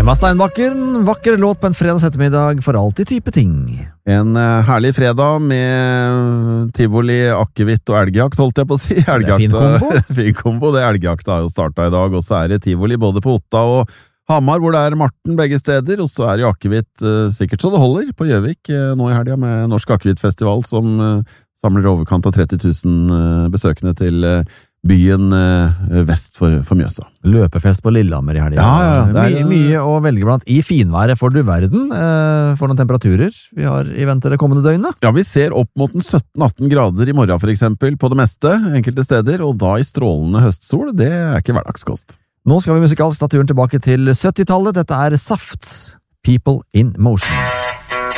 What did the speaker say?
Emma Steinbakken, vakker låt på en fredags ettermiddag for alltid type ting. En herlig fredag med tivoli, akevitt og elgjakt, holdt jeg på å si. Elgjakt, fin kombo. Fin kombo, det elgjakt har jo startet i dag, og så er det tivoli både på Otta og Hamar, hvor det er Marten begge steder, og så er det akevitt sikkert så det holder på Gjøvik nå i helgen med Norsk Akevittfestival, som samler i overkant av 30 000 besøkende til byen vest for Mjøsa. Løpefest på Lillehammer i helgen. Ja, mye å velge blant. I finværet for du verden, for noen temperaturer vi har i vente det kommende døgnet. Ja, vi ser opp mot en 17-18 grader i morgen for eksempel, på det meste, enkelte steder, og da i strålende høstsol, det er ikke hverdagskost. Nå skal vi musikalsk ta turen tilbake til 70-tallet. Dette er Safts People in Motion.